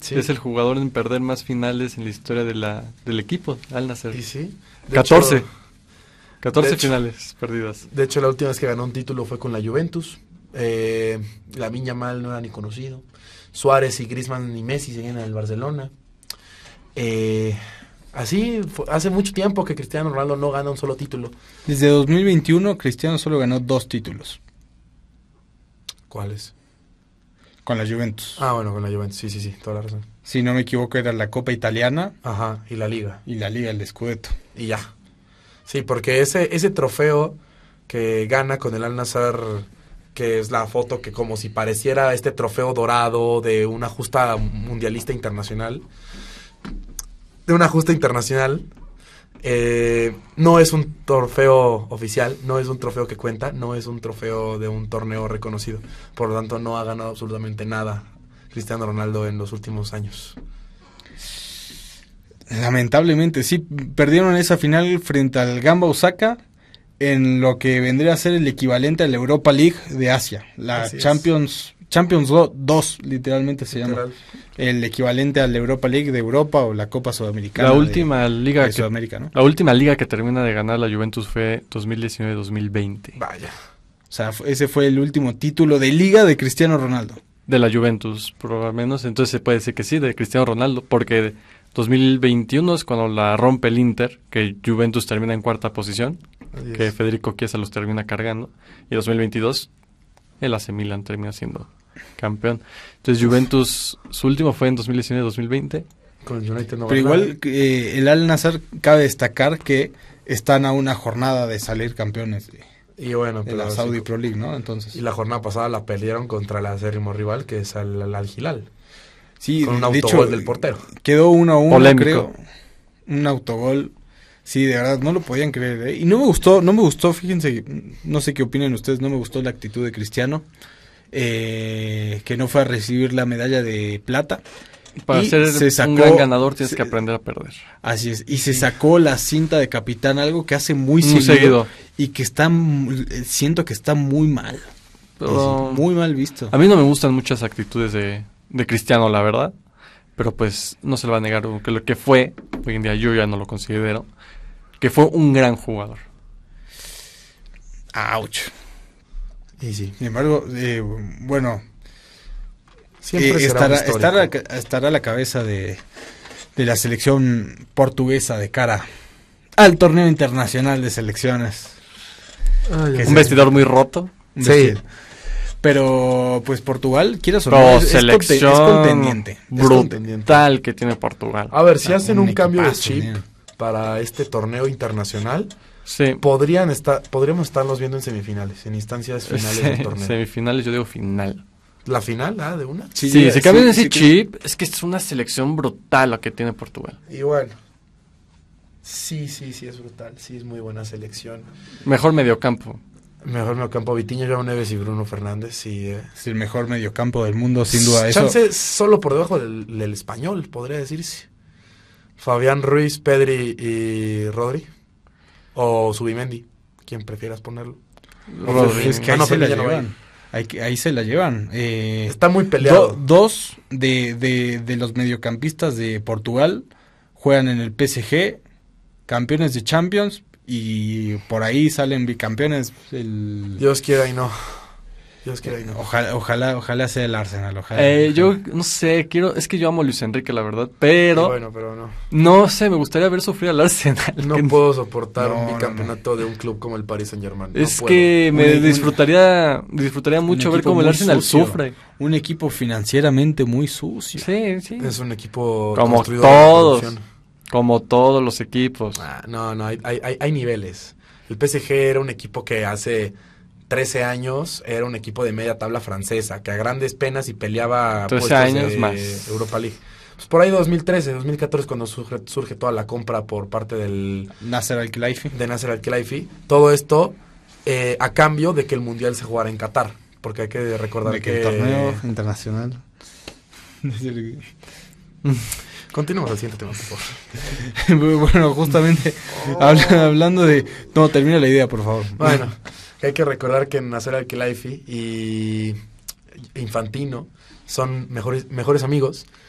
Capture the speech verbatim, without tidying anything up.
Sí. Es el jugador en perder más finales en la historia de la del equipo, Al Nassr. Y sí. De catorce. hecho, catorce de hecho, finales perdidas. De hecho, la última vez que ganó un título fue con la Juventus. Eh, Lamine Yamal no era ni conocido. Suárez y Griezmann y Messi seguían en el Barcelona. Eh, así, fue, hace mucho tiempo que Cristiano Ronaldo no gana un solo título. Desde dos mil veintiuno, Cristiano solo ganó dos títulos. ¿Cuáles? Con la Juventus. Ah, bueno, con la Juventus, sí, sí, sí, toda la razón. Si no me equivoco, era la Copa Italiana. Ajá, y la Liga. Y la Liga, el Scudetto. Y ya. Sí, porque ese, ese trofeo que gana con el Al Nassr, que es la foto que como si pareciera este trofeo dorado de una justa mundialista internacional, de una justa internacional, eh, no es un trofeo oficial, no es un trofeo que cuenta, no es un trofeo de un torneo reconocido. Por lo tanto, no ha ganado absolutamente nada Cristiano Ronaldo en los últimos años. Lamentablemente, sí, perdieron esa final frente al Gamba Osaka en lo que vendría a ser el equivalente a la Europa League de Asia, la Así Champions es. Champions dos, literalmente se Literal. llama, el equivalente a la Europa League de Europa o la Copa Sudamericana. La última de, liga de que, Sudamérica, ¿no? La última liga que termina de ganar la Juventus fue dos mil diecinueve dos mil veinte. Vaya. O sea, ese fue el último título de liga de Cristiano Ronaldo. De la Juventus, por lo menos, entonces se puede decir que sí, de Cristiano Ronaldo, porque dos mil veintiuno es cuando la rompe el Inter, que Juventus termina en cuarta posición, Así que es. Federico Chiesa los termina cargando, y dos mil veintidós el A C Milan termina siendo campeón. Entonces Juventus, su último fue en dos mil diecinueve dos mil veinte. Con el United no Pero gana igual eh, el Al Nassr cabe destacar que están a una jornada de salir campeones de, Y bueno, de pero la sí, Saudi Pro League, ¿no? Entonces, y la jornada pasada la perdieron contra el acérrimo rival, que es el Al Hilal, sí, con un de autogol hecho, del portero. quedó uno a uno, Polémico. creo. Un autogol. Sí, de verdad, no lo podían creer, ¿eh? Y no me gustó, no me gustó, fíjense, no sé qué opinan ustedes, no me gustó la actitud de Cristiano, eh, que no fue a recibir la medalla de plata. Para Y ser se sacó- un gran ganador tienes se- que aprender a perder. Así es, y se sacó la cinta de capitán, algo que hace muy, Muy seguido, seguido. y que está, m- eh, siento que está muy mal, Pero- muy mal visto. A mí no me gustan muchas actitudes de, de Cristiano, la verdad. Pero pues no se le va a negar que lo que fue, hoy en día yo ya no lo considero, que fue un gran jugador. Ouch. Y sí, Sin embargo, eh, bueno, siempre eh, será estará, un histórico. estará, estará a la cabeza de, de la selección portuguesa de cara al torneo internacional de selecciones. Ay, que ay, Un vestidor muy roto. Un Sí. vestido. Pero, pues Portugal, quieras o no, Pero es, es conte- selección es contendiente. Es contendiente. brutal que tiene Portugal. A ver, si Ah, hacen un un cambio de equipazo, chip bien. para este torneo internacional, Sí. podrían estar, podríamos estarlos viendo en semifinales, en instancias finales Sí, del torneo. Semifinales, yo digo final. La final, ah, de una. Sí, Sí, si cambian sí, ese sí, chip, es que es una selección brutal la que tiene Portugal. Y bueno, sí, sí, sí, es brutal. Sí, es muy buena selección. Mejor mediocampo. Mejor mediocampo, Vitinha, João Neves y Bruno Fernández. Sí, eh. Es el mejor mediocampo del mundo, sin duda. Eso, Chance solo por debajo del, del español, podría decirse. Fabián Ruiz, Pedri y Rodri. O Subimendi, quien prefieras ponerlo. Rodri. es que Ah, ahí no, se la Fermín ya no va llevan. Ahí, que- ahí se la llevan. Eh, Está muy peleado. do- dos de, de, de los mediocampistas de Portugal juegan en el P S G, campeones de Champions, y por ahí salen bicampeones. El... Dios quiera y no. Dios quiera y no. Ojalá, ojalá, ojalá sea el Arsenal. Ojalá, Eh, yo ojalá. no sé, quiero, es que yo amo a Luis Enrique, la verdad, Y pero bueno, pero no. no sé, me gustaría ver sufrir al Arsenal. No que- puedo soportar No, un no, bicampeonato de un club como el Paris Saint Germain. No Es puedo. que me Un- un- disfrutaría, disfrutaría mucho ver equipo cómo el muy Arsenal sucio. sufre. Un equipo financieramente muy sucio. Sí, sí. Es un equipo Como construido de todos. corrupción. Como todos los equipos. Ah, no, no, hay, hay, hay- hay niveles. El P S G era un equipo que hace trece años era un equipo de media tabla francesa, que a grandes penas y peleaba trece puestos años de más. Europa League. Pues por ahí dos mil trece, dos mil catorce cuando surge, surge toda la compra por parte del Nasser Al-Khelaifi. de Nasser Al-Khelaifi. Todo esto eh, a cambio de que el Mundial se jugara en Qatar, porque hay que recordar De que, que el torneo internacional. Continuamos al siguiente tema, por favor. Bueno, justamente habla- hablando de... No, termina la idea, por favor. Bueno, hay que recordar que Nasser Al-Khelaifi y Infantino son mejores, mejores amigos